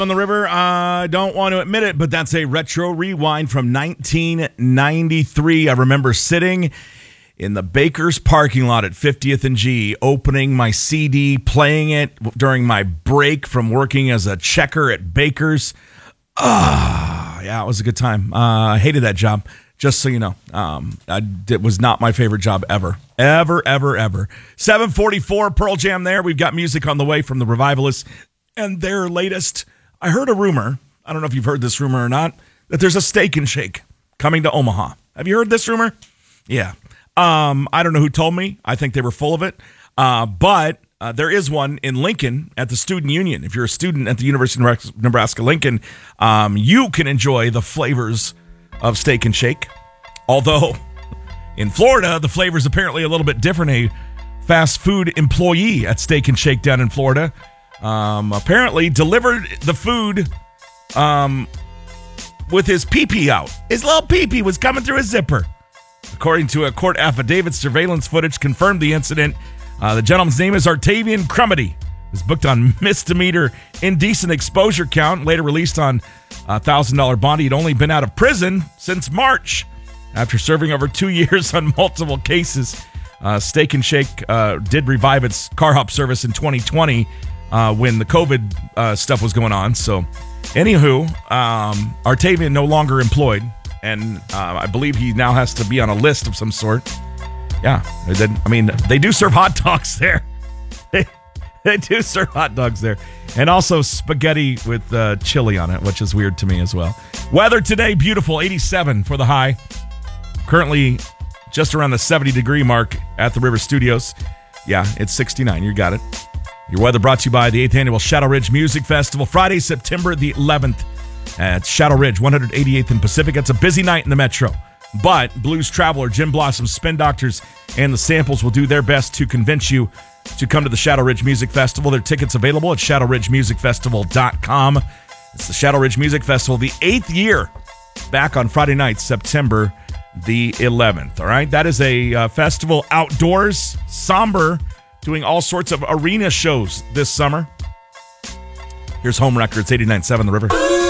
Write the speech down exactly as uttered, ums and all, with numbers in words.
On the river, I uh, don't want to admit it, but that's a retro rewind from nineteen ninety-three. I remember sitting in the Baker's parking lot at fiftieth and G, opening my C D, playing it during my break from working as a checker at Baker's. Ah, oh, yeah, it was a good time. Uh, I hated that job, just so you know. Um, I, it was not my favorite job ever. Ever, ever, ever. seven forty-four, Pearl Jam there. We've got music on the way from the Revivalists and their latest. I heard a rumor, I don't know if you've heard this rumor or not, that there's a Steak and Shake coming to Omaha. Have you heard this rumor? Yeah. Um, I don't know who told me. I think they were full of it. Uh, but uh, there is one in Lincoln at the Student Union. If you're a student at the University of Nebraska-Lincoln, um, you can enjoy the flavors of Steak and Shake. Although in Florida, the flavor is apparently a little bit different. A fast food employee at Steak and Shake down in Florida Um, apparently delivered the food um, with his pee-pee out. His little pee-pee was coming through his zipper. According to a court affidavit, surveillance footage confirmed the incident. Uh, the gentleman's name is Artavian Crumity. He was booked on misdemeanor indecent exposure count, later released on a one thousand dollars bond. He'd only been out of prison since March after serving over two years on multiple cases. Uh, Steak and Shake uh, did revive its car hop service in twenty twenty. Uh, when the COVID uh, stuff was going on. So, anywho, um, Artavian no longer employed, and uh, I believe he now has to be on a list of some sort. Yeah, they, I mean, they do serve hot dogs there. They, they do serve hot dogs there. And also spaghetti with uh, chili on it, which is weird to me as well. Weather today, beautiful, eighty-seven for the high. Currently just around the seventy degree mark at the River Studios. Yeah, it's sixty-nine. You got it. Your weather brought to you by the eighth Annual Shadow Ridge Music Festival, Friday, September the eleventh at Shadow Ridge, one hundred eighty-eighth and Pacific. It's a busy night in the metro, but Blues Traveler, Jim Blossom, Spin Doctors, and the Samples will do their best to convince you to come to the Shadow Ridge Music Festival. Their tickets available at shadow ridge music festival dot com. It's the Shadow Ridge Music Festival, the eighth year, back on Friday night, September the eleventh. All right, that is a uh, festival outdoors, somber, doing all sorts of arena shows this summer. Here's Home Records, eighty-nine point seven The River.